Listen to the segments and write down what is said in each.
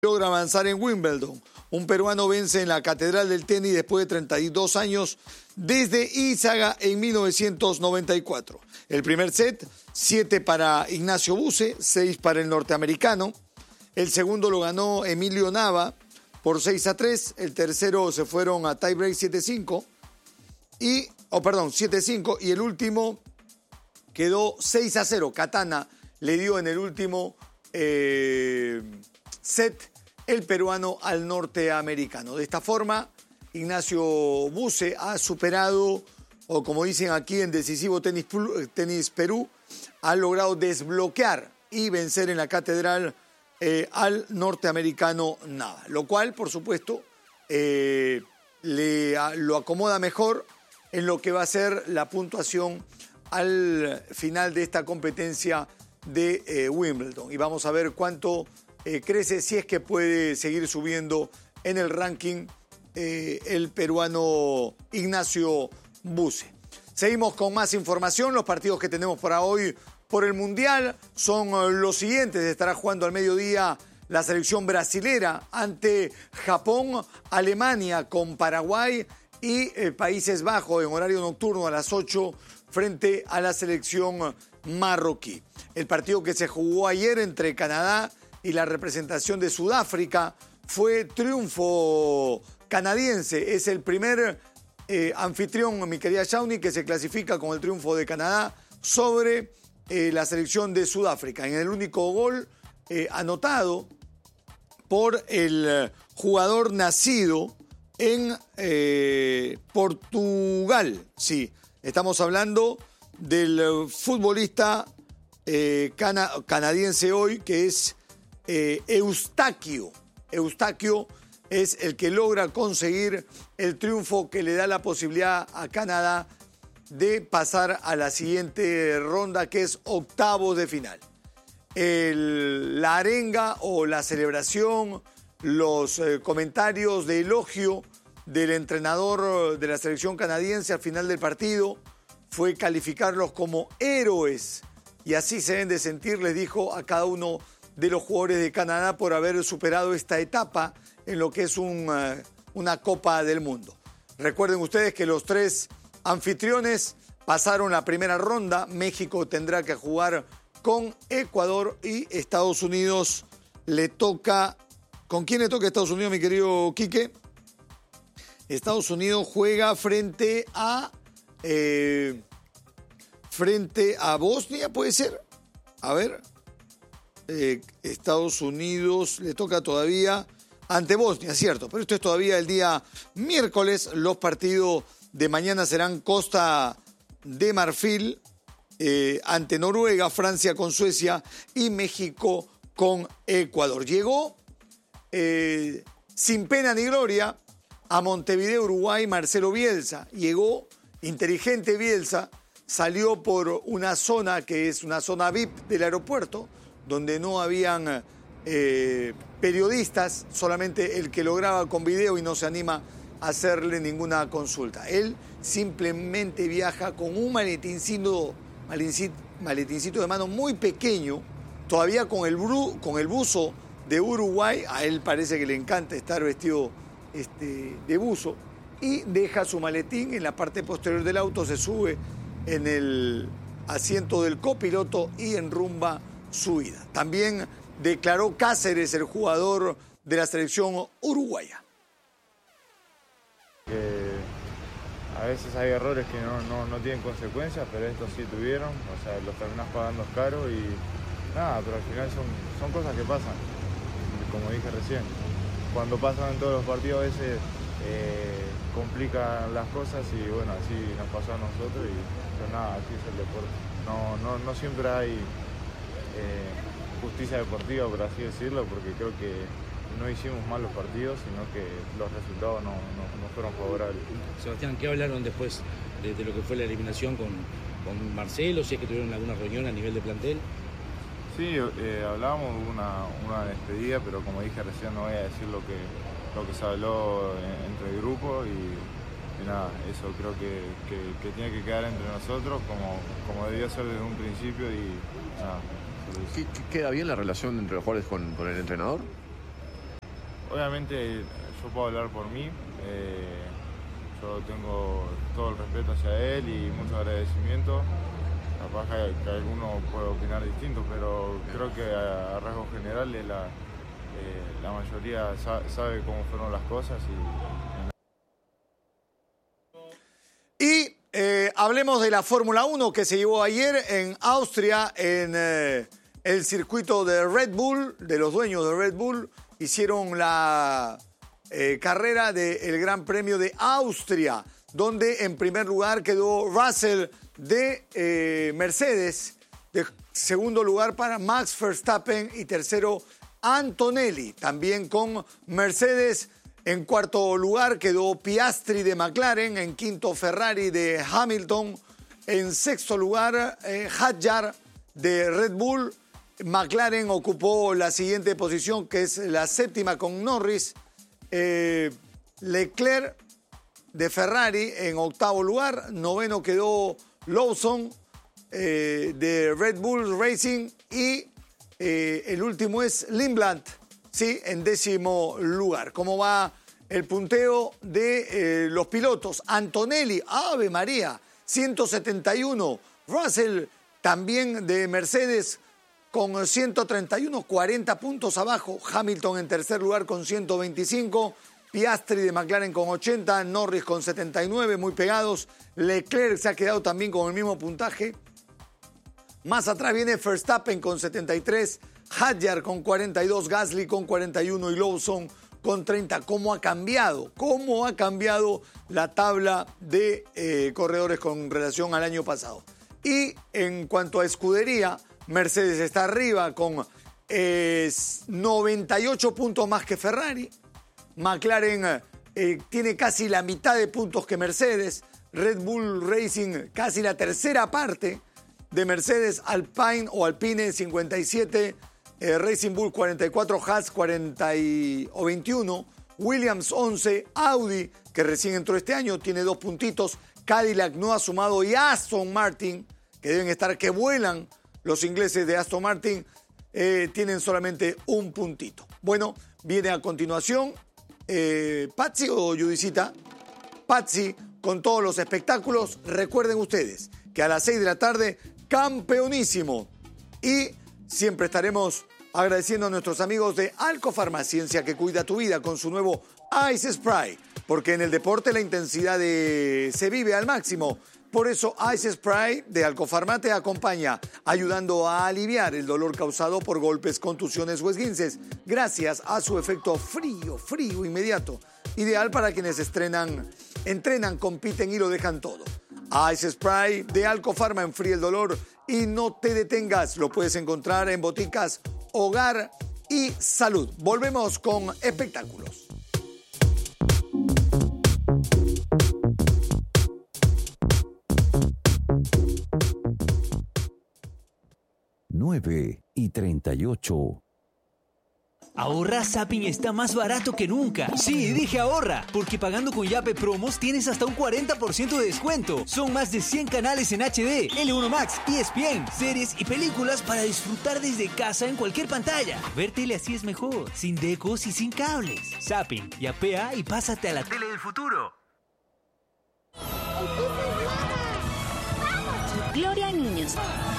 logra avanzar en Wimbledon. Un peruano vence en la Catedral del Tenis después de 32 años desde Izaga en 1994. El primer set, 7 para Ignacio Buse, 6 para el norteamericano. El segundo lo ganó Emilio Nava por 6-3. El tercero se fueron a tiebreak 7-5. 7-5. Y el último quedó 6-0. Katana le dio en el último set el peruano al norteamericano. De esta forma, Ignacio Buse ha superado, o como dicen aquí en Decisivo Tenis Perú, ha logrado desbloquear y vencer en la Catedral al norteamericano Nava. Lo cual, por supuesto, lo acomoda mejor en lo que va a ser la puntuación al final de esta competencia de Wimbledon. Y vamos a ver cuánto crece, si es que puede seguir subiendo en el ranking el peruano Ignacio Buse. Seguimos con más información. Los partidos que tenemos para hoy por el Mundial son los siguientes. Estará jugando al mediodía la selección brasilera ante Japón, Alemania con Paraguay y Países Bajos en horario nocturno a las 8 frente a la selección marroquí. El partido que se jugó ayer entre Canadá y la representación de Sudáfrica fue triunfo canadiense. Es el primer anfitrión, mi querida Shawnee, que se clasifica con el triunfo de Canadá sobre la selección de Sudáfrica. En el único gol anotado por el jugador nacido en Portugal. Sí, estamos hablando del futbolista canadiense hoy, que es Eustaquio. Eustaquio es el que logra conseguir el triunfo que le da la posibilidad a Canadá de pasar a la siguiente ronda, que es octavos de final. La arenga o la celebración, los comentarios de elogio del entrenador de la selección canadiense al final del partido fue calificarlos como héroes. Y así se deben de sentir, les dijo a cada uno de los jugadores de Canadá por haber superado esta etapa en lo que es una Copa del Mundo. Recuerden ustedes que los tres anfitriones pasaron la primera ronda. México tendrá que jugar con Ecuador y Estados Unidos le toca... ¿Con quién le toca a Estados Unidos, mi querido Quique? Estados Unidos juega frente a Bosnia, ¿puede ser? A ver. Estados Unidos le toca todavía ante Bosnia, cierto. Pero esto es todavía el día miércoles. Los partidos de mañana serán Costa de Marfil ante Noruega, Francia con Suecia y México con Ecuador. Llegó sin pena ni gloria a Montevideo, Uruguay, Marcelo Bielsa. Llegó inteligente Bielsa, salió por una zona que es una zona VIP del aeropuerto, donde no habían periodistas, solamente el que lograba con video y no se anima a hacerle ninguna consulta. Él simplemente viaja con un maletincito de mano muy pequeño, todavía con el buzo de Uruguay. A él parece que le encanta estar vestido de buzo, y deja su maletín en la parte posterior del auto, se sube en el asiento del copiloto y enrumba su ida. También declaró Cáceres, el jugador de la selección uruguaya. A veces hay errores que no tienen consecuencias, pero estos sí tuvieron, o sea, los terminás pagando caro y nada, pero al final son cosas que pasan, como dije recién. Cuando pasan en todos los partidos a veces complican las cosas y bueno, así nos pasó a nosotros pero nada, así es el deporte. No siempre hay justicia deportiva, por así decirlo, porque creo que no hicimos mal los partidos, sino que los resultados no fueron favorables. Sebastián, ¿qué hablaron después de lo que fue la eliminación con Marcelo? Si es que tuvieron alguna reunión a nivel de plantel. Sí, hablábamos de una despedida, pero como dije recién no voy a decir lo que se habló entre el grupo y nada, eso creo que tiene que quedar entre nosotros como debió ser desde un principio y nada. ¿Queda bien la relación entre los jugadores con el entrenador? obviamente yo puedo hablar por mí, yo tengo todo el respeto hacia él y mucho agradecimiento. Capaz que alguno puede opinar distinto, pero creo que a rasgos generales la mayoría sabe cómo fueron las cosas. Y hablemos de la Fórmula 1 que se llevó ayer en Austria, en el circuito de Red Bull, de los dueños de Red Bull. Hicieron la carrera del Gran Premio de Austria, donde en primer lugar quedó Russell de Mercedes, de segundo lugar para Max Verstappen y tercero Antonelli, también con Mercedes. En cuarto lugar quedó Piastri de McLaren, en quinto Ferrari de Hamilton, en sexto lugar Hadjar de Red Bull. McLaren ocupó la siguiente posición, que es la séptima con Norris. Leclerc de Ferrari en octavo lugar, noveno quedó Lawson de Red Bull Racing y el último es Lindblad, sí, en décimo lugar. ¿Cómo va el punteo de los pilotos? Antonelli, Ave María, 171. Russell, también de Mercedes, con 131, 40 puntos abajo. Hamilton en tercer lugar con 125. Piastri de McLaren con 80. Norris con 79, muy pegados. Leclerc se ha quedado también con el mismo puntaje. Más atrás viene Verstappen con 73, Hadjar con 42, Gasly con 41 y Lawson con 30. ¿Cómo ha cambiado? ¿Cómo ha cambiado la tabla de corredores con relación al año pasado? Y en cuanto a escudería, Mercedes está arriba con 98 puntos más que Ferrari. McLaren tiene casi la mitad de puntos que Mercedes. Red Bull Racing casi la tercera parte de Mercedes. Alpine 57, Racing Bull 44, Haas 21, Williams 11, Audi, que recién entró este año, tiene 2 puntitos, Cadillac no ha sumado y Aston Martin, que deben estar, que vuelan los ingleses de Aston Martin, tienen solamente 1 puntito. Bueno, viene a continuación Patsy o Judicita. Patsy con todos los espectáculos. Recuerden ustedes que a las 6 de la tarde, campeonísimo. Y siempre estaremos agradeciendo a nuestros amigos de Alcofarmaciencia, que cuida tu vida con su nuevo Ice Spray. Porque en el deporte la intensidad se vive al máximo. Por eso Ice Spray de Alcofarma te acompaña, ayudando a aliviar el dolor causado por golpes, contusiones o esguinces, gracias a su efecto frío inmediato. Ideal para quienes entrenan, compiten y lo dejan todo. Ice Spray de Alcofarma enfría el dolor y no te detengas. Lo puedes encontrar en boticas, hogar y salud. Volvemos con espectáculos. y 38. Ahorra, Zapping está más barato que nunca. Sí, dije ahorra, porque pagando con Yape Promos tienes hasta un 40% de descuento. Son más de 100 canales en HD, L1 Max, ESPN, series y películas para disfrutar desde casa en cualquier pantalla. Ver tele así es mejor, sin decos y sin cables. Zapping, yapea y pásate a la tele del futuro. Gloria a niños.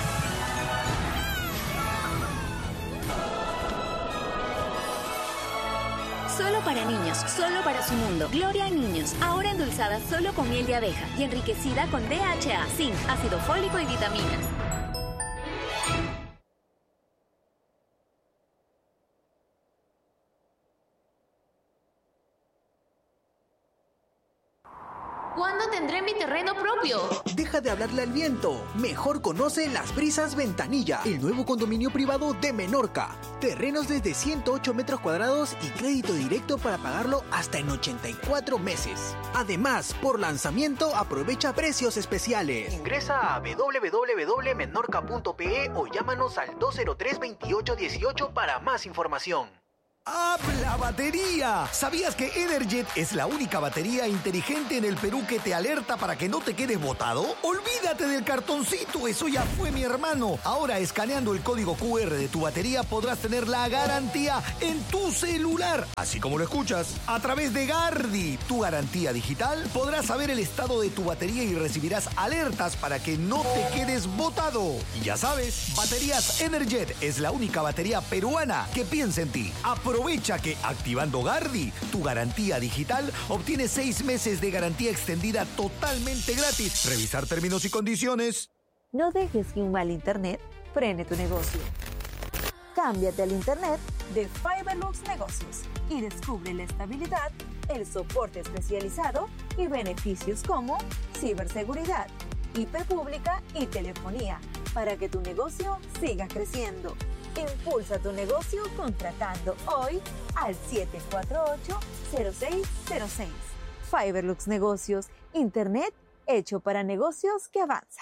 Solo para niños, solo para su mundo. Gloria a niños, ahora endulzada solo con miel de abeja y enriquecida con DHA, zinc, ácido fólico y vitaminas. ¿Cuándo tendré mi terreno propio? Deja de hablarle al viento. Mejor conoce Las Brisas Ventanilla, el nuevo condominio privado de Menorca. Terrenos desde 108 metros cuadrados y crédito directo para pagarlo hasta en 84 meses. Además, por lanzamiento, aprovecha precios especiales. Ingresa a www.menorca.pe o llámanos al 203-2818 para más información. ¡Habla batería! ¿Sabías que Energet es la única batería inteligente en el Perú que te alerta para que no te quedes botado? Olvídate del cartoncito, eso ya fue, mi hermano. Ahora, escaneando el código QR de tu batería, podrás tener la garantía en tu celular. Así como lo escuchas, a través de Gardi, tu garantía digital, podrás saber el estado de tu batería y recibirás alertas para que no te quedes botado. Y ya sabes, Baterías Energet es la única batería peruana que piensa en ti. Aprovecha que activando Gardi, tu garantía digital, obtienes 6 meses de garantía extendida totalmente gratis. Revisar términos y condiciones. No dejes que un mal internet frene tu negocio. Cámbiate al internet de Fiberlux Negocios y descubre la estabilidad, el soporte especializado y beneficios como ciberseguridad, IP pública y telefonía para que tu negocio siga creciendo. Impulsa tu negocio contratando hoy al 748-0606. Fiberlux Negocios, internet hecho para negocios que avanzan.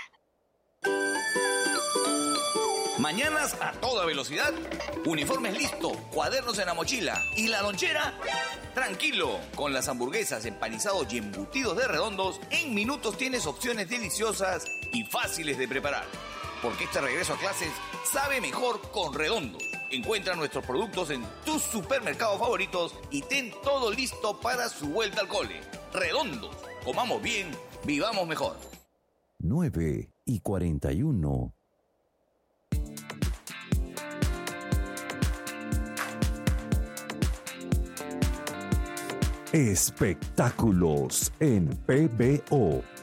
Mañanas a toda velocidad, uniformes listo, cuadernos en la mochila y la lonchera. Tranquilo, con las hamburguesas, empanizados y embutidos de Redondos, en minutos tienes opciones deliciosas y fáciles de preparar. Porque este regreso a clases sabe mejor con Redondos. Encuentra nuestros productos en tus supermercados favoritos y ten todo listo para su vuelta al cole. Redondos, comamos bien, vivamos mejor. 9:41. Espectáculos en PBO.